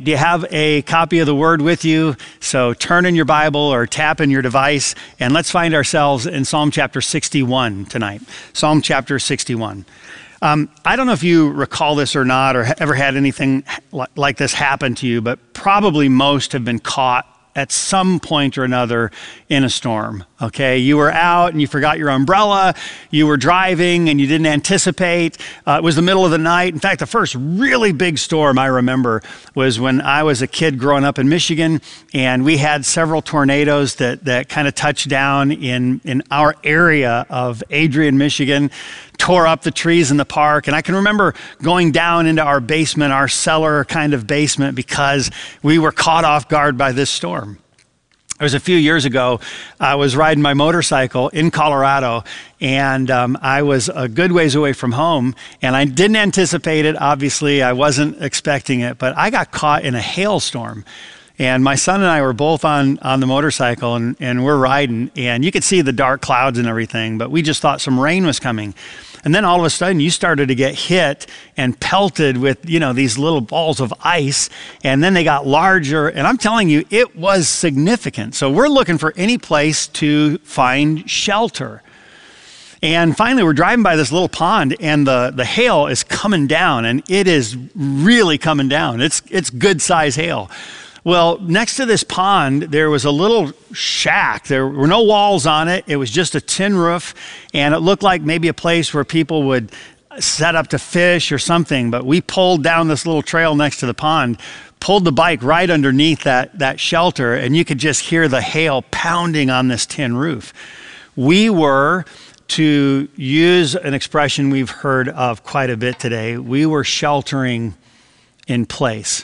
do you have a copy of the Word with you? So turn in your Bible or tap in your device, and let's find ourselves in Psalm chapter 61 tonight. Psalm chapter 61. I don't know if you recall this or not, or ever had anything like this happen to you, but probably most have been caught at some point or another in a storm, okay? You were out and you forgot your umbrella, you were driving and you didn't anticipate. It was the middle of the night. In fact, the first really big storm I remember was when I was a kid growing up in Michigan, and we had several tornadoes that kind of touched down in our area of Adrian, Michigan, tore up the trees in the park. And I can remember going down into our basement, our cellar kind of basement, because we were caught off guard by this storm. It was a few years ago. I was riding my motorcycle in Colorado, and I was a good ways away from home, and I didn't anticipate it. Obviously, I wasn't expecting it, but I got caught in a hailstorm. And my son and I were both on the motorcycle, and we're riding, and you could see the dark clouds and everything, but we just thought some rain was coming. And then all of a sudden you started to get hit and pelted with, these little balls of ice, and then they got larger, and I'm telling you, it was significant. So we're looking for any place to find shelter. And finally, we're driving by this little pond, and the hail is coming down, and it is really coming down. It's good size hail. Well, next to this pond, there was a little shack. There were no walls on it. It was just a tin roof, and it looked like maybe a place where people would set up to fish or something. But we pulled down this little trail next to the pond, pulled the bike right underneath that shelter, and you could just hear the hail pounding on this tin roof. We were, to use an expression we've heard of quite a bit today, we were sheltering in place.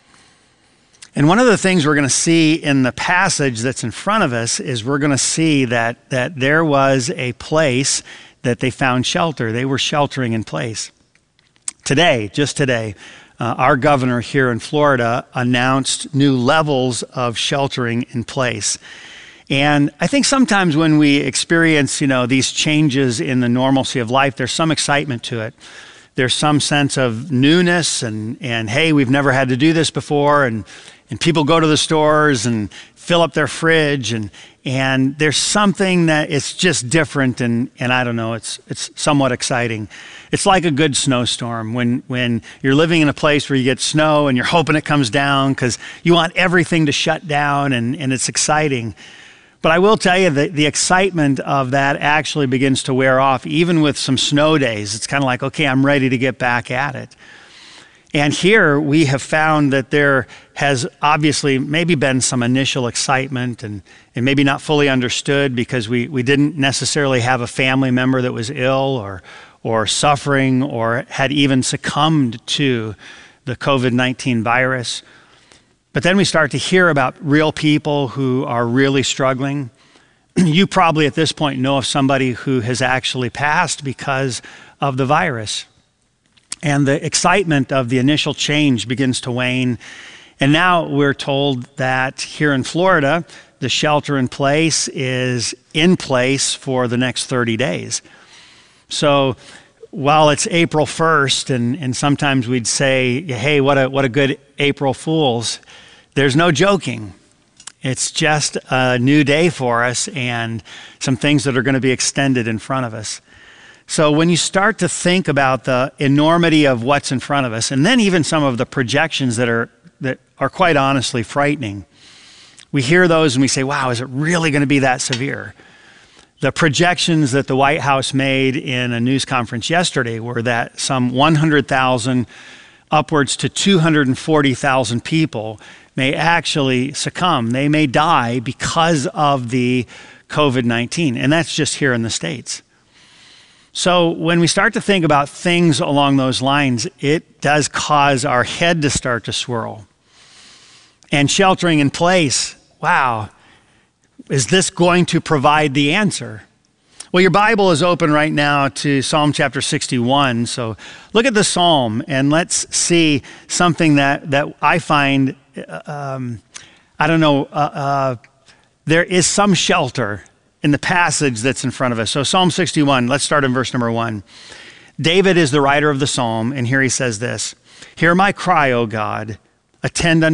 And one of the things we're going to see in the passage that's in front of us is we're going to see that there was a place that they found shelter. They were sheltering in place. Just today, our governor here in Florida announced new levels of sheltering in place. And I think sometimes when we experience, these changes in the normalcy of life, there's some excitement to it. There's some sense of newness and hey, we've never had to do this before, and people go to the stores and fill up their fridge, and there's something that it's just different, and I don't know, it's somewhat exciting. It's like a good snowstorm when you're living in a place where you get snow and you're hoping it comes down because you want everything to shut down, and it's exciting. But I will tell you that the excitement of that actually begins to wear off, even with some snow days. It's kind of like, okay, I'm ready to get back at it. And here we have found that there has obviously maybe been some initial excitement and maybe not fully understood because we didn't necessarily have a family member that was ill or suffering or had even succumbed to the COVID-19 virus. But then we start to hear about real people who are really struggling. You probably at this point know of somebody who has actually passed because of the virus. And the excitement of the initial change begins to wane. And now we're told that here in Florida, the shelter in place is in place for the next 30 days. So while it's April 1st, and sometimes we'd say, hey, what a good April Fool's, there's no joking. It's just a new day for us and some things that are going to be extended in front of us. So when you start to think about the enormity of what's in front of us, and then even some of the projections that are quite honestly frightening, we hear those and we say, wow, is it really going to be that severe? The projections that the White House made in a news conference yesterday were that some 100,000 upwards to 240,000 people may actually succumb. They may die because of the COVID-19, and that's just here in the States. So when we start to think about things along those lines, it does cause our head to start to swirl. And sheltering in place, wow, is this going to provide the answer? Well, your Bible is open right now to Psalm chapter 61. So look at the Psalm and let's see something that I find, there is some shelter in the passage that's in front of us. So Psalm 61, let's start in verse number 1. David is the writer of the Psalm, and here he says this: "Hear my cry, O God, attend unto